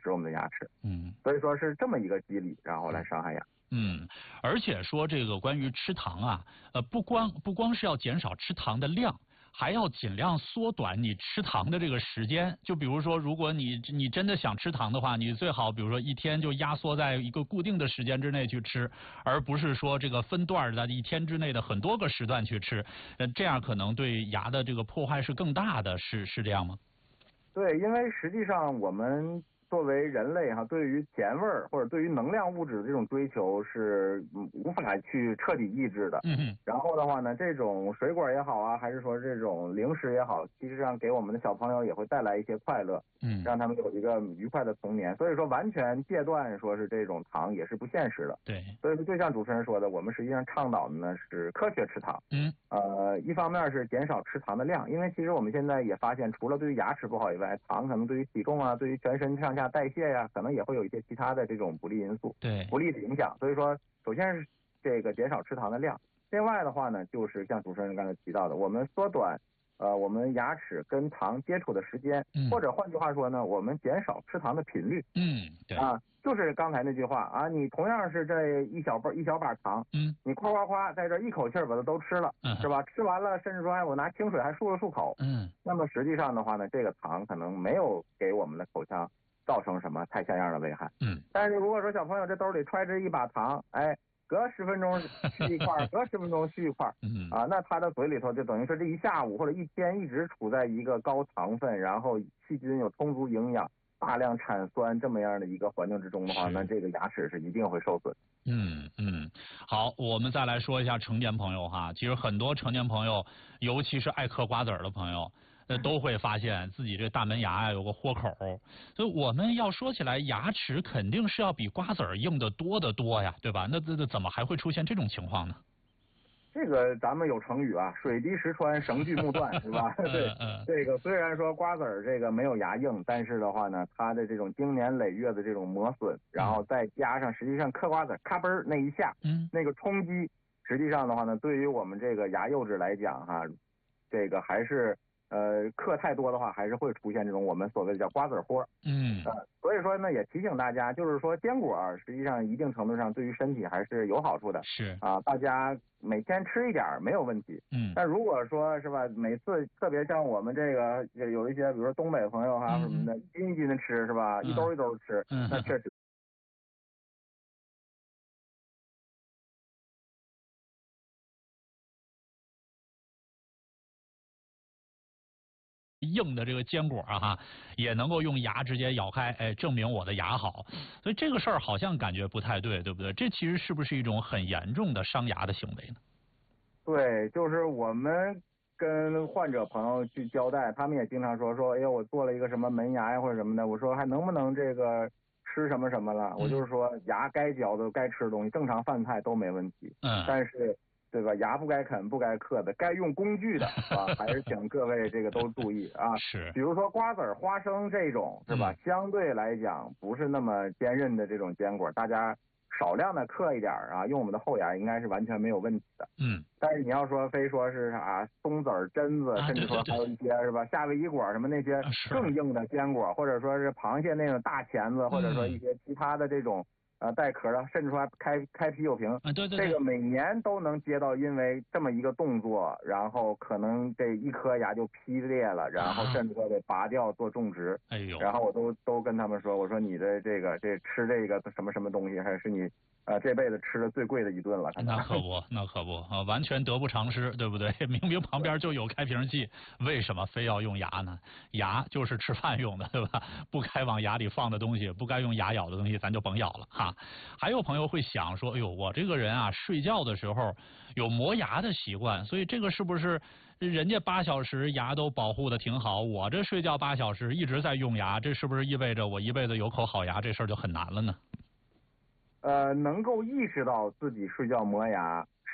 使我们的牙齿。所以说是这么一个机理，然后来伤害牙。 而且说这个关于吃糖啊，不光是要减少吃糖的量，还要尽量缩短你吃糖的这个时间。就比如说，如果你真的想吃糖的话，你最好比如说一天就压缩在一个固定的时间之内去吃，而不是说这个分段的一天之内的很多个时段去吃。这样可能对牙的这个破坏是更大的，是这样吗？ 对，因为实际上我们作为人类对于甜味儿或者对于能量物质的这种追求是无法去彻底抑制的。然后的话呢，这种水果也好啊，还是说这种零食也好，其实上给我们的小朋友也会带来一些快乐，让他们有一个愉快的童年。所以说完全戒断说是这种糖也是不现实的。 对， 所以就像主持人说的，我们实际上倡导的呢是科学吃糖。一方面是减少吃糖的量，因为其实我们现在也发现，除了对于牙齿不好以外，糖可能对于体重啊，对于全身上下代谢呀，可能也会有一些其他的这种不利因素，不利的影响。所以说，首先是这个减少吃糖的量，另外的话呢，就是像主持人刚才提到的，我们缩短我们牙齿跟糖接触的时间，或者换句话说呢，我们减少吃糖的频率。就是刚才那句话啊，你同样是这一小把糖，你夸夸夸在这一口气把它都吃了，是吧？吃完了，甚至说我拿清水还漱了漱口，那么实际上的话呢，这个糖可能没有给我们的口腔造成什么太像样的危害。但是如果说小朋友这兜里揣着一把糖，隔10分钟续一块，隔10分钟续一块，那他的嘴里头就等于说这一下午或者一天一直处在一个高糖分，然后细菌有充足营养，大量产酸这么样的一个环境之中的话，那这个牙齿是一定会受损。 好，我们再来说一下成年朋友哈。其实很多成年朋友，尤其是爱嗑瓜子儿的朋友，都会发现自己这大门牙有个豁口。所以我们要说起来，牙齿肯定是要比瓜子儿硬得多得多呀，对吧？那怎么还会出现这种情况呢？ 这个咱们有成语啊，水滴石穿，绳锯木断，是吧？对，这个虽然说瓜子儿这个没有牙硬，但是的话呢，它的这种经年累月的这种磨损，然后再加上实际上嗑瓜子咔嘣那一下，那个冲击，实际上的话呢，对于我们这个牙釉质来讲这个还是嗑太多的话，还是会出现这种我们所谓的叫瓜子豁。所以说呢，也提醒大家，就是说坚果实际上一定程度上对于身体还是有好处的。大家每天吃一点没有问题。但如果说是吧，每次特别像我们这个有一些，比如说东北朋友什么的，一斤一斤的吃是吧，一兜一兜吃，那确实。 硬的这个坚果也能够用牙直接咬开，证明我的牙好。所以这个事儿好像感觉不太对，对不对？这其实是不是一种很严重的伤牙的行为呢？ 对，就是我们跟患者朋友去交代，他们也经常说，我做了一个什么门牙呀或者什么的，我说还能不能这个吃什么什么了？我就是说牙该嚼的该吃的东西，正常饭菜都没问题。但是对吧？牙不该啃不该嗑的，该用工具的还是请各位这个都注意啊。比如说瓜子儿、花生这种是吧？相对来讲不是那么坚韧的这种坚果，大家少量的嗑一点用我们的后牙应该是完全没有问题的。但是你要说非说是松子儿、榛子，甚至说还有一些是吧夏威夷果什么那些更硬的坚果，或者说是螃蟹那种大钳子，或者说一些其他的这种带壳的，甚至说开啤酒瓶，这个每年都能接到因为这么一个动作，然后可能这一颗牙就劈裂了，然后甚至说得拔掉做种植。然后我都跟他们说，我说你的这吃这个什么什么东西，还是你这辈子吃的最贵的一顿了。 那可不完全得不偿失，对不对？明明旁边就有开瓶器，为什么非要用牙呢？牙就是吃饭用的，对吧？不该往牙里放的东西，不该用牙咬的东西，咱就甭咬了哈。还有朋友会想说，我这个人睡觉的时候有磨牙的习惯，所以这个是不是人家8小时牙都保护的挺好，我这睡觉8小时一直在用牙，这是不是意味着我一辈子有口好牙，这事儿就很难了呢？ 能够意识到自己睡觉磨牙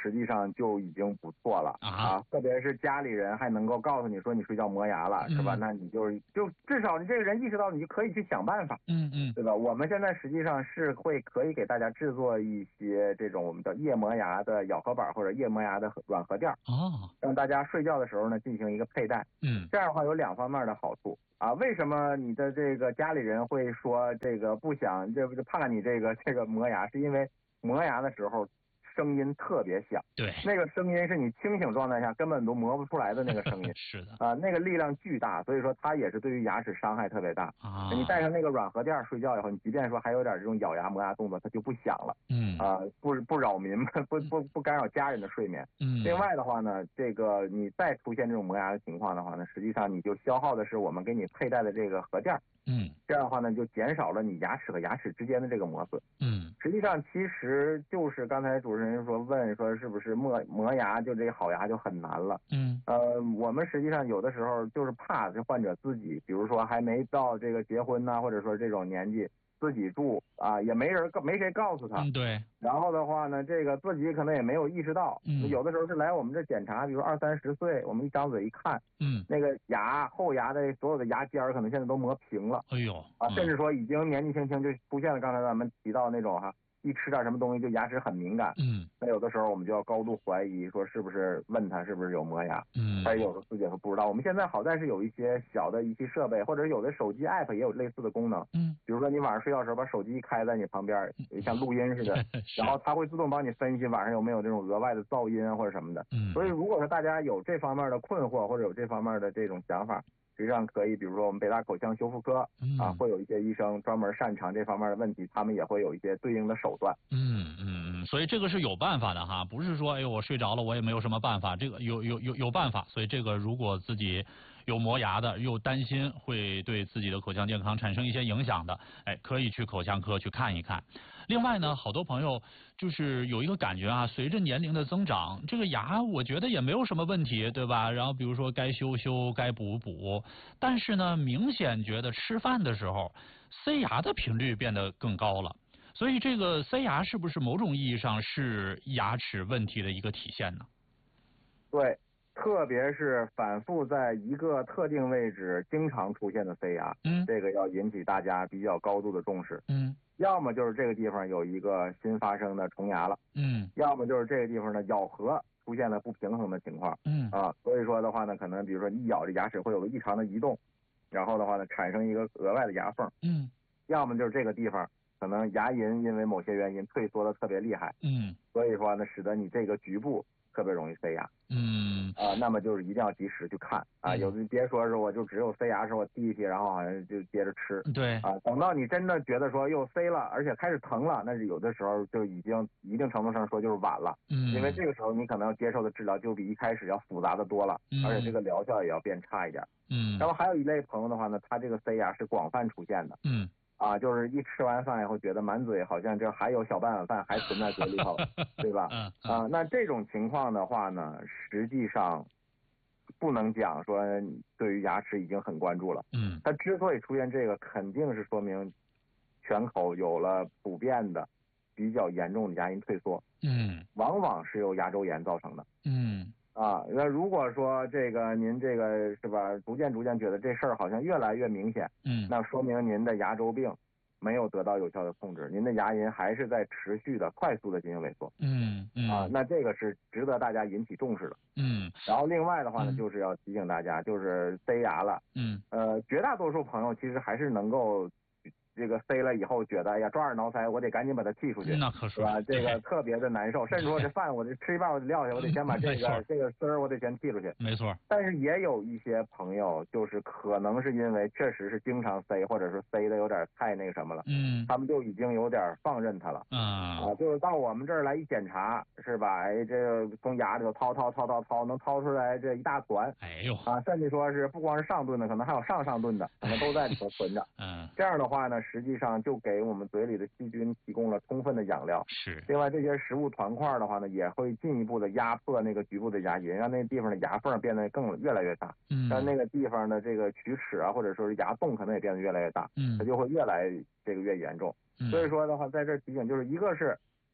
实际上就已经不错了啊。特别是家里人还能够告诉你说你睡觉磨牙了，是吧？那你就至少你这个人意识到，你就可以去想办法，对吧？我们现在实际上是可以给大家制作一些这种我们的夜磨牙的咬合板或者夜磨牙的软合垫让大家睡觉的时候呢进行一个佩戴。这样的话有2方面的好处啊。为什么你的这个家里人会说这个不想就怕你这个磨牙？是因为磨牙的时候声音特别响， 对， 那个声音是你清醒状态下根本都磨不出来的那个声音， 是的那个力量巨大，所以说它也是对于牙齿伤害特别大你戴上那个软合垫睡觉以后，你即便说还有点这种咬牙磨牙动作，它就不响了，不扰民，不干扰家人的睡眠。另外的话呢，这个你再出现这种磨牙的情况的话呢，实际上你就消耗的是我们给你佩戴的这个合垫，这样的话呢就减少了你牙齿和牙齿之间的这个磨损。实际上其实就是刚才主持人问说是不是磨牙就这个好牙就很难了。我们实际上有的时候就是怕这患者自己，比如说还没到这个结婚呐，或者说这种年纪自己住也没谁告诉他。 对。 然后的话呢，这个自己可能也没有意识到。有的时候是来我们这检查，比如20-30岁，我们一张嘴一看，那个后牙的所有的牙尖可能现在都磨平了。 哎呦甚至说已经年纪轻轻就出现了刚才咱们提到那种一吃点什么东西就牙齿很敏感。那有的时候我们就要高度怀疑说是不是问他是不是有磨牙。他有的自己会不知道。我们现在好在是有一些小的仪器设备，或者有的手机 app 也有类似的功能。比如说你晚上睡觉的时候把手机开在你旁边，像录音似的，然后它会自动帮你分析晚上有没有这种额外的噪音或者什么的。所以如果说大家有这方面的困惑或者有这方面的这种想法，实际上可以，比如说我们北大口腔修复科会有一些医生专门擅长这方面的问题，他们也会有一些对应的手段。 所以这个是有办法的哈，不是说我睡着了我也没有什么办法，这个有办法。所以这个如果自己有磨牙的，又担心会对自己的口腔健康产生一些影响的，可以去口腔科去看一看。另外呢，好多朋友就是有一个感觉随着年龄的增长，这个牙我觉得也没有什么问题，对吧？然后比如说该修修，该补补，但是呢，明显觉得吃饭的时候塞牙的频率变得更高了。所以这个塞牙是不是某种意义上是牙齿问题的一个体现呢？ 对，特别是反复在一个特定位置经常出现的塞牙，这个要引起大家比较高度的重视。要么就是这个地方有一个新发生的虫牙了，要么就是这个地方的咬合出现了不平衡的情况，所以说的话呢，可能比如说一咬这牙齿会有个异常的移动，然后的话呢产生一个额外的牙缝，要么就是这个地方可能牙龈因为某些原因退缩的特别厉害，所以说呢使得你这个局部特别容易塞牙，那么就是一定要及时去看有的别说是我就只有塞牙时候我剔一剔，然后好像就接着吃， 对等到你真的觉得说又塞了，而且开始疼了，那是有的时候就已经一定程度上说就是晚了，因为这个时候你可能要接受的治疗就比一开始要复杂的多了，而且这个疗效也要变差一点，然后还有一类朋友的话呢，他这个塞牙是广泛出现的，就是一吃完饭以后觉得满嘴好像这还有小半碗饭还存在嘴里头，对吧？那这种情况的话呢，实际上不能讲说对于牙齿已经很关注了。它之所以出现这个，肯定是说明全口有了普遍的比较严重的牙龈退缩。往往是由牙周炎造成的。那如果说这个您这个是吧，逐渐觉得这事儿好像越来越明显，那说明您的牙周病没有得到有效的控制，您的牙龈还是在持续的快速的进行萎缩。那这个是值得大家引起重视的。然后另外的话呢，就是要提醒大家，就是塞牙了。绝大多数朋友其实还是能够这个塞了以后觉得哎呀抓耳挠腮，我得赶紧把它剔出去， 那可是吧？这个特别的难受，甚至说这饭我这吃一半我得撂下，我得先把这个丝儿我得先剔出去。 没错。 但是也有一些朋友就是可能是因为确实是经常塞，或者是塞的有点太那个什么了，他们就已经有点放任它了。就是到我们这儿来一检查是吧？这个从牙里头掏，能掏出来这一大团。甚至说是不光是上顿的，可能还有上顿的，可能都在里头存着。这样的话呢，实际上就给我们嘴里的细菌提供了充分的养料。另外这些食物团块的话呢，也会进一步的压迫那个局部的牙龈，让那地方的牙缝变得越来越大。让那个地方的这个龋齿或者说是牙洞可能也变得越来越大。它就会越严重。所以说的话，在这提醒就是一个是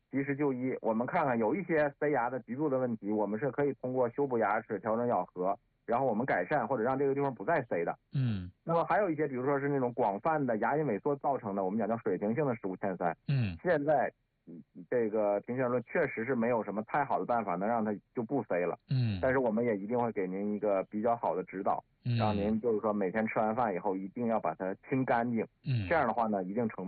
及时就医。我们看看有一些塞牙的局部的问题，我们是可以通过修补牙齿、调整咬合，然后我们改善或者让这个地方不再塞的。那么还有一些，比如说是那种广泛的牙龈萎缩造成的，我们讲叫水平性的食物嵌塞。现在这个平心而论，确实是没有什么太好的办法能让它就不塞了。但是我们也一定会给您一个比较好的指导，让您就是说每天吃完饭以后一定要把它清干净。这样的话呢，一定成